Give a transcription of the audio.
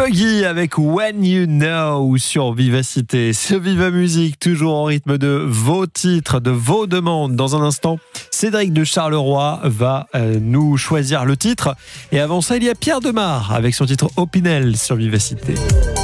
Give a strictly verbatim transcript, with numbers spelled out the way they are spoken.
Buggy avec When You Know sur Vivacité. C'est Viva Musique, toujours en rythme de vos titres, de vos demandes. Dans un instant, Cédric de Charleroi va euh, nous choisir le titre. Et avant ça, il y a Pierre Demar avec son titre Opinel sur Vivacité.